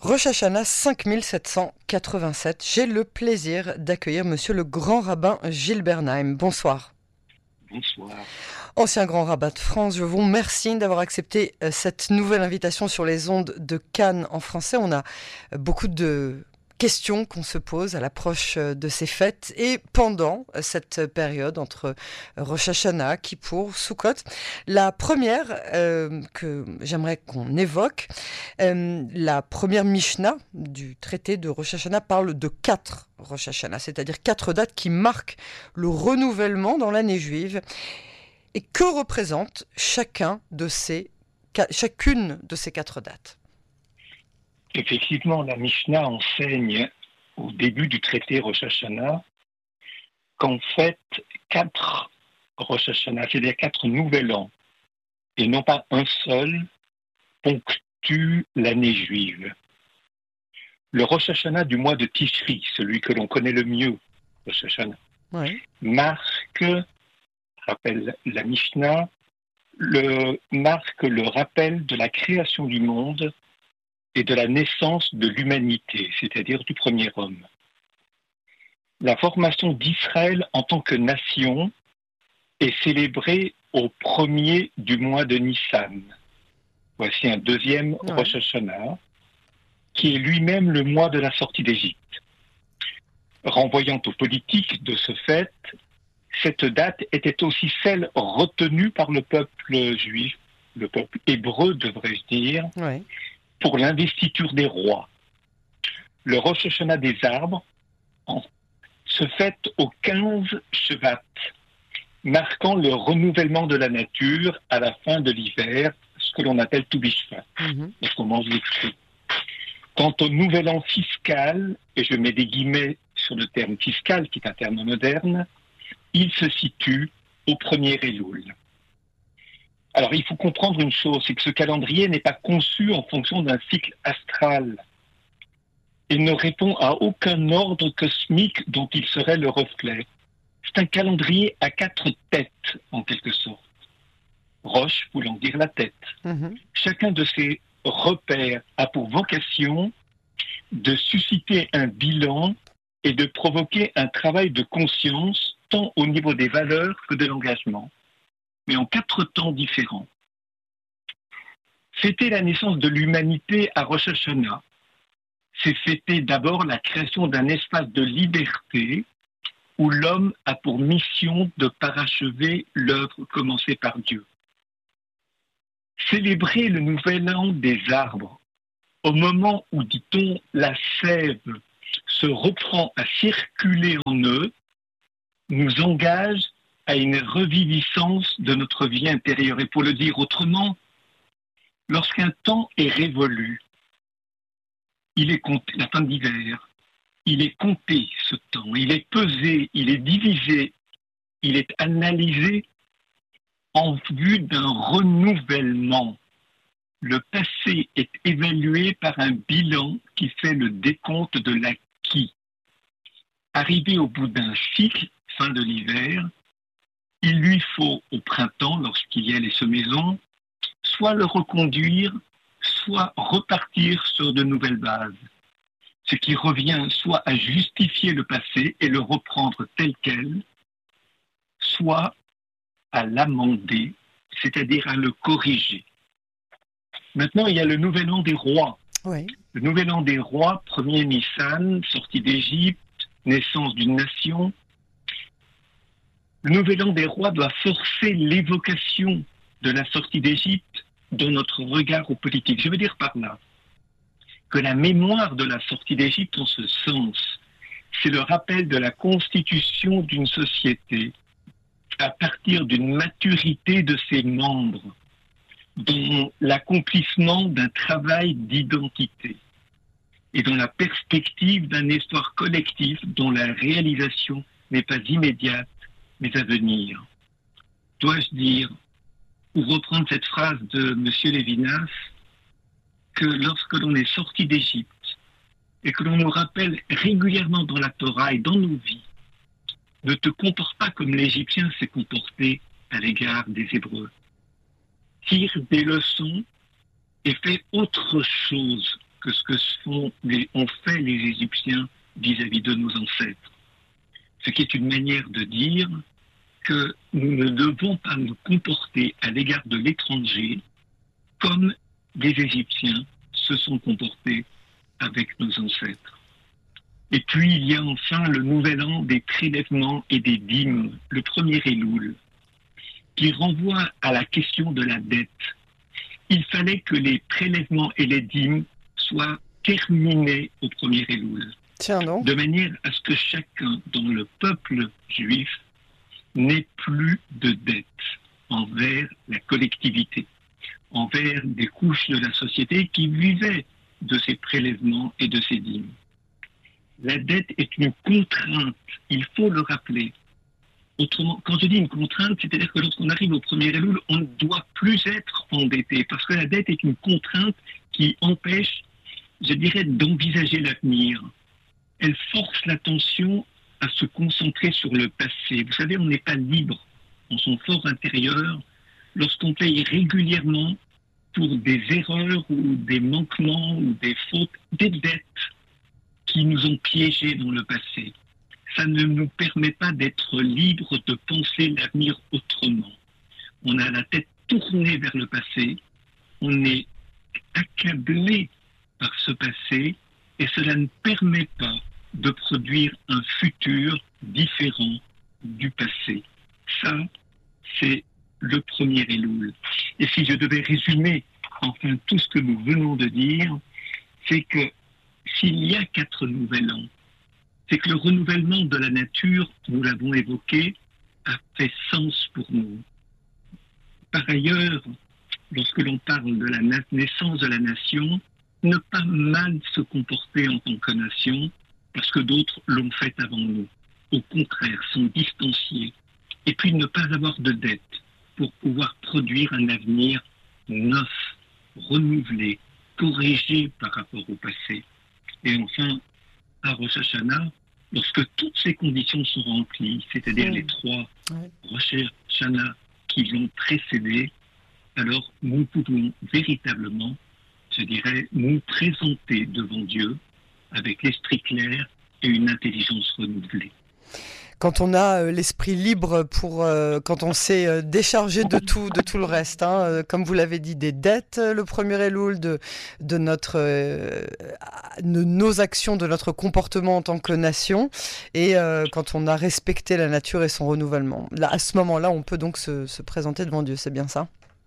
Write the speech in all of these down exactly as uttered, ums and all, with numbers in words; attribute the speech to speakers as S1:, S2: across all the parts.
S1: Rosh Hashanah cinq mille sept cent quatre-vingt-sept. J'ai le plaisir d'accueillir Monsieur le Grand Rabbin Gilles Bernheim. Bonsoir.
S2: Bonsoir.
S1: Ancien Grand Rabbin de France, je vous remercie d'avoir accepté cette nouvelle invitation sur les ondes de Cannes en français. On a beaucoup de questions qu'on se pose à l'approche de ces fêtes et pendant cette période entre Rosh Hashanah, Kippour, Sukkot. La première euh, que j'aimerais qu'on évoque, euh, la première Mishnah du traité de Rosh Hashanah parle de quatre Rosh Hashanah, c'est-à-dire quatre dates qui marquent le renouvellement dans l'année juive. Et que représente chacun de ces, chacune de ces quatre dates?
S2: Effectivement, la Mishnah enseigne au début du traité Rosh Hashanah qu'en fait, quatre Rosh Hashanah, c'est-à-dire quatre nouvel an, et non pas un seul, ponctuent l'année juive. Le Rosh Hashanah du mois de Tishri, celui que l'on connaît le mieux, Rosh Hashanah,
S1: oui.
S2: marque, rappelle la Mishnah, le, marque le rappel de la création du monde et de la naissance de l'humanité, c'est-à-dire du premier homme. La formation d'Israël en tant que nation est célébrée au premier du mois de Nissan. Voici un deuxième
S1: Ouais.
S2: Rosh Hashanah, qui est lui-même le mois de la sortie d'Égypte. Renvoyant aux politiques de ce fait, cette date était aussi celle retenue par le peuple juif, le peuple hébreu devrais-je dire,
S1: Oui.
S2: pour l'investiture des rois. Le Rosh Hashanah des arbres en, se fête au quinze Shevat, marquant le renouvellement de la nature à la fin de l'hiver, ce que l'on appelle Tou B'Shvat,
S1: Mm-hmm.
S2: parce qu'on mange les fruits. Quant au nouvel an fiscal, et je mets des guillemets sur le terme fiscal, qui est un terme moderne, il se situe au premier Elul. Alors, il faut comprendre une chose, c'est que ce calendrier n'est pas conçu en fonction d'un cycle astral et ne répond à aucun ordre cosmique dont il serait le reflet. C'est un calendrier à quatre têtes, en quelque sorte. Roche voulant dire la tête.
S1: Mm-hmm.
S2: Chacun de ces repères a pour vocation de susciter un bilan et de provoquer un travail de conscience, tant au niveau des valeurs que de l'engagement, mais en quatre temps différents. Fêter la naissance de l'humanité à Rosh Hashanah, c'est fêter d'abord la création d'un espace de liberté où l'homme a pour mission de parachever l'œuvre commencée par Dieu. Célébrer le nouvel an des arbres, au moment où, dit-on, la sève se reprend à circuler en eux, nous engage à une reviviscence de notre vie intérieure. Et pour le dire autrement, lorsqu'un temps est révolu, il est compté, la fin d'hiver, il est compté ce temps, il est pesé, il est divisé, il est analysé en vue d'un renouvellement. Le passé est évalué par un bilan qui fait le décompte de l'acquis. Arrivé au bout d'un cycle, fin de l'hiver, il lui faut au printemps, lorsqu'il y a les semaisons, soit le reconduire, soit repartir sur de nouvelles bases. Ce qui revient soit à justifier le passé et le reprendre tel quel, soit à l'amender, c'est-à-dire à le corriger. Maintenant, il y a le nouvel an des rois.
S1: Oui.
S2: Le nouvel an des rois, premier Nissan, sortie d'Égypte, naissance d'une nation. Le nouvel an des rois doit forcer l'évocation de la sortie d'Égypte dans notre regard aux politiques. Je veux dire par là que la mémoire de la sortie d'Égypte en ce sens, c'est le rappel de la constitution d'une société à partir d'une maturité de ses membres, dans l'accomplissement d'un travail d'identité et dans la perspective d'un espoir collectif dont la réalisation n'est pas immédiate, mais à venir. Dois-je dire, pour reprendre cette phrase de M. Lévinas, que lorsque l'on est sorti d'Égypte et que l'on nous rappelle régulièrement dans la Torah et dans nos vies, ne te comporte pas comme l'Égyptien s'est comporté à l'égard des Hébreux. Tire des leçons et fais autre chose que ce que font les, ont fait les Égyptiens vis-à-vis de nos ancêtres. Ce qui est une manière de dire que nous ne devons pas nous comporter à l'égard de l'étranger comme les Égyptiens se sont comportés avec nos ancêtres. Et puis il y a enfin le nouvel an des prélèvements et des dîmes, le premier Elul, qui renvoie à la question de la dette. Il fallait que les prélèvements et les dîmes soient terminés au premier Elul.
S1: Tiens donc.
S2: De manière à ce que chacun dans le peuple juif n'ait plus de dette envers la collectivité, envers des couches de la société qui vivaient de ces prélèvements et de ces dîmes. La dette est une contrainte, il faut le rappeler. Autrement, quand je dis une contrainte, c'est-à-dire que lorsqu'on arrive au premier Elul, on ne doit plus être endetté, parce que la dette est une contrainte qui empêche, je dirais, d'envisager l'avenir. Elle force l'attention à se concentrer sur le passé. Vous savez, on n'est pas libre dans son fort intérieur lorsqu'on paye régulièrement pour des erreurs ou des manquements ou des fautes, des dettes qui nous ont piégés dans le passé. Ça ne nous permet pas d'être libres de penser l'avenir autrement. On a la tête tournée vers le passé, on est accablé par ce passé et cela ne permet pas de produire un futur différent du passé. Ça, c'est le premier Elul. Et si je devais résumer enfin tout ce que nous venons de dire, c'est que s'il y a quatre nouvel an, c'est que le renouvellement de la nature, nous l'avons évoqué, a fait sens pour nous. Par ailleurs, lorsque l'on parle de la naissance de la nation, ne pas mal se comporter en tant que nation, parce que d'autres l'ont fait avant nous. Au contraire, s'en distancier. Et puis ne pas avoir de dette pour pouvoir produire un avenir neuf, renouvelé, corrigé par rapport au passé. Et enfin, à Rosh Hashanah, lorsque toutes ces conditions sont remplies, c'est-à-dire mmh. les trois ouais. Rosh Hashanah qui l'ont précédé, alors nous pouvons véritablement, je dirais, nous présenter devant Dieu avec l'esprit clair et une intelligence renouvelée.
S1: Quand on a euh, l'esprit libre pour, euh, quand on s'est euh, déchargé de tout, de tout le reste, hein, euh, comme vous l'avez dit, des dettes, le premier Elul, de, de notre, euh, de nos actions, de notre comportement en tant que nation, et euh, quand on a respecté la nature et son renouvellement. Là, à ce moment-là, on peut donc se, se présenter devant Dieu, c'est bien ça ?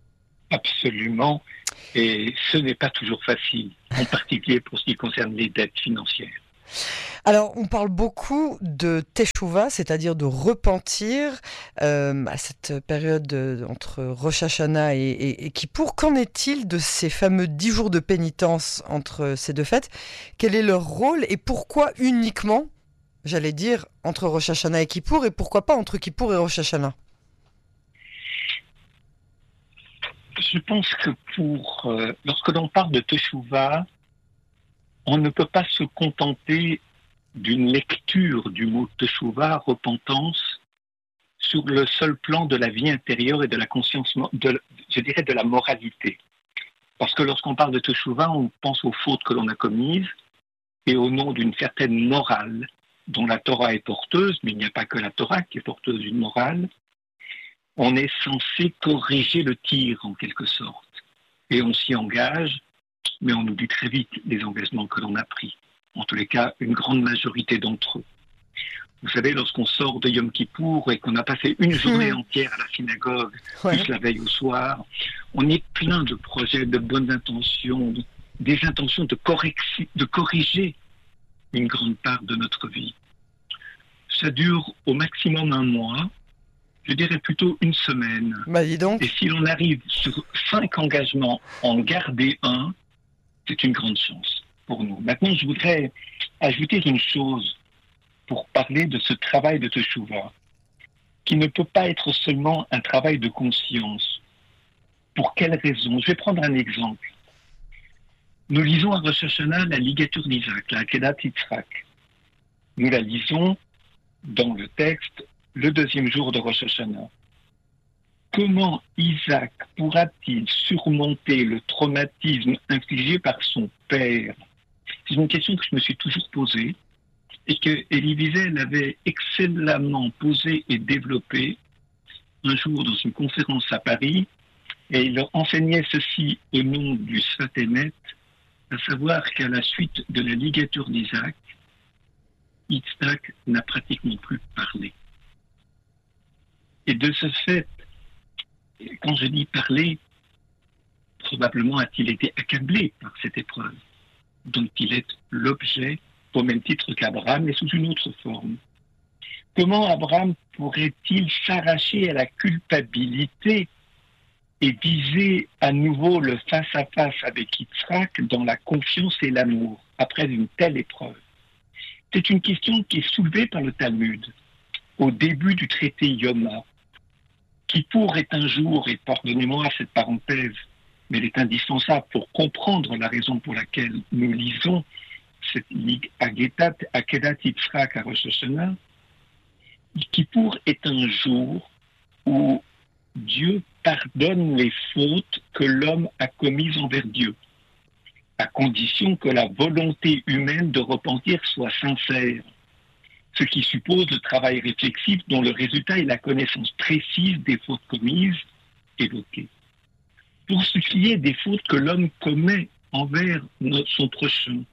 S2: Absolument, et ce n'est pas toujours facile, en particulier pour ce qui concerne les dettes financières.
S1: Alors, on parle beaucoup de Teshuvah, c'est-à-dire de repentir euh, à cette période de, entre Rosh Hashanah et, et, et Kippour. Qu'en est-il de ces fameux dix jours de pénitence entre ces deux fêtes ? Quel est leur rôle et pourquoi uniquement, j'allais dire, entre Rosh Hashanah et Kippour et pourquoi pas entre Kippour et Rosh Hashanah ?
S2: Je pense que pour euh, lorsque l'on parle de Teshuvah, on ne peut pas se contenter d'une lecture du mot Teshuvah, repentance, sur le seul plan de la vie intérieure et de la conscience, de, je dirais de la moralité. Parce que lorsqu'on parle de Teshuvah, on pense aux fautes que l'on a commises et au nom d'une certaine morale dont la Torah est porteuse, mais il n'y a pas que la Torah qui est porteuse d'une morale. On est censé corriger le tir en quelque sorte. Et on s'y engage, mais on oublie très vite les engagements que l'on a pris. En tous les cas, une grande majorité d'entre eux. Vous savez, lorsqu'on sort de Yom Kippour et qu'on a passé une journée entière à la synagogue, ouais. plus la veille au soir, on est plein de projets, de bonnes intentions, de, des intentions de, correxi- de corriger une grande part de notre vie. Ça dure au maximum un mois, je dirais plutôt une semaine.
S1: Bah, dis donc.
S2: Et si l'on arrive sur cinq engagements, en garder un, c'est une grande chance pour nous. Maintenant, je voudrais ajouter une chose pour parler de ce travail de Teshuvah, qui ne peut pas être seulement un travail de conscience. Pour quelle raison ? Je vais prendre un exemple. Nous lisons à Rosh Hashanah la ligature d'Isaac, la Akedat Yitzhak. Nous la lisons dans le texte le deuxième jour de Rosh Hashanah. comment Isaac pourra-t-il surmonter le traumatisme infligé par son père? C'est une question que je me suis toujours posée et que Elie Wiesel avait excellemment posée et développée un jour dans une conférence à Paris, et il leur enseignait ceci au nom du Sfat Emet, à savoir qu'à la suite de la ligature d'Isaac, Isaac n'a pratiquement plus parlé. Et de ce fait, quand je dis parler, probablement a-t-il été accablé par cette épreuve, dont il est l'objet au même titre qu'Abraham, mais sous une autre forme. Comment Abraham pourrait-il s'arracher à la culpabilité et viser à nouveau le face-à-face avec Yitzhak dans la confiance et l'amour après une telle épreuve? C'est une question qui est soulevée par le Talmud au début du traité Yoma. Kippour est un jour, et pardonnez-moi cette parenthèse, mais elle est indispensable pour comprendre la raison pour laquelle nous lisons cette ligue Agedat, Akedat Yitzhak à Rosh Hashanah. Kippour est un jour où Dieu pardonne les fautes que l'homme a commises envers Dieu, à condition que la volonté humaine de repentir soit sincère, ce qui suppose le travail réflexif dont le résultat est la connaissance précise des fautes commises évoquées. Pour ce qui est des fautes que l'homme commet envers son prochain,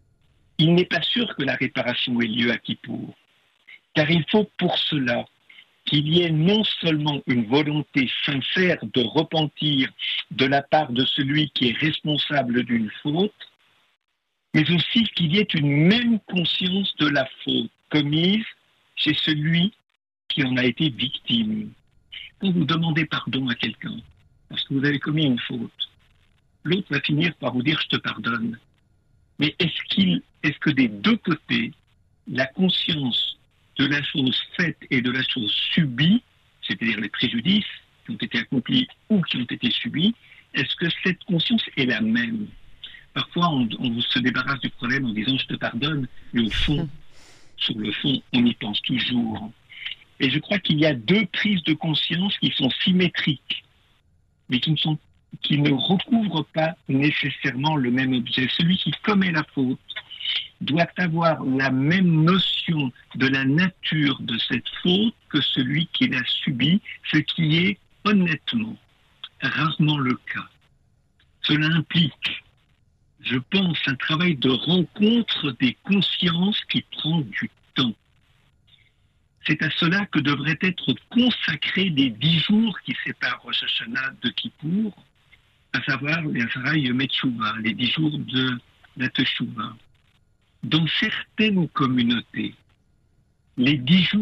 S2: il n'est pas sûr que la réparation ait lieu à Kippour, car il faut pour cela qu'il y ait non seulement une volonté sincère de repentir de la part de celui qui est responsable d'une faute, mais aussi qu'il y ait une même conscience de la faute commise chez celui qui en a été victime. Quand vous demandez pardon à quelqu'un, parce que vous avez commis une faute, l'autre va finir par vous dire « je te pardonne ». Mais est-ce qu'il, est-ce que des deux côtés, la conscience de la chose faite et de la chose subie, c'est-à-dire les préjudices qui ont été accomplis ou qui ont été subis, est-ce que cette conscience est la même? Parfois, on, on se débarrasse du problème en disant « je te pardonne », mais au fond, sur le fond, on y pense toujours. Et je crois qu'il y a deux prises de conscience qui sont symétriques, mais qui ne, sont, qui ne recouvrent pas nécessairement le même objet. Celui qui commet la faute doit avoir la même notion de la nature de cette faute que celui qui l'a subie, ce qui est honnêtement rarement le cas. Cela implique, je pense, un travail de rencontre des consciences qui prend du temps. C'est à cela que devraient être consacrés les dix jours qui séparent Rosh Hashanah de Kippour, à savoir les Azara Yom Teshuvah, les dix jours de la Teshuvah. Dans certaines communautés, les dix jours